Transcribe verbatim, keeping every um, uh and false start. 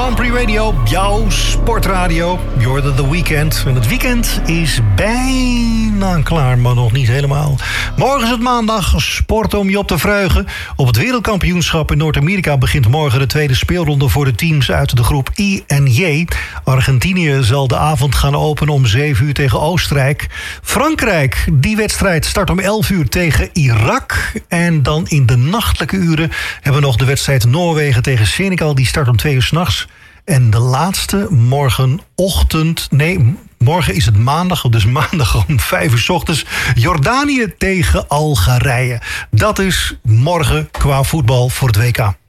Grand Prix Radio, jouw sportradio. Je hoorde The Weeknd. En het weekend is bijna klaar, maar nog niet helemaal. Morgen is het maandag, sport om je op te verheugen. Op het wereldkampioenschap in Noord-Amerika begint morgen de tweede speelronde voor de teams uit de groep I en J. Argentinië zal de avond gaan openen om zeven uur tegen Oostenrijk. Frankrijk, die wedstrijd start om elf uur tegen Irak. En dan in de nachtelijke uren hebben we nog de wedstrijd Noorwegen tegen Senegal. Die start om twee uur 's nachts. En de laatste morgenochtend... Nee, morgen is het maandag, dus maandag om vijf uur 's ochtends. Jordanië tegen Algerije. Dat is morgen qua voetbal voor het W K.